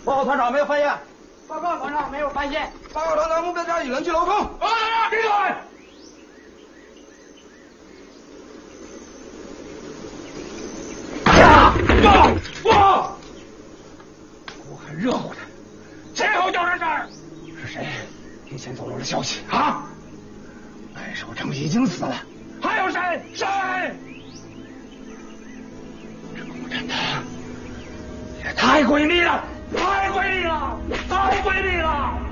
报告团长，没有发现。 报告团长，没有发现。 报告团长，目标家已人去楼空。 闭嘴！ 我还热乎呢。 谁吼叫这事儿？ 是谁提前透露了消息啊？白守诚已经死了。 还有谁？谁？ 这共产党也太诡秘了， 太诡异了，太诡异了！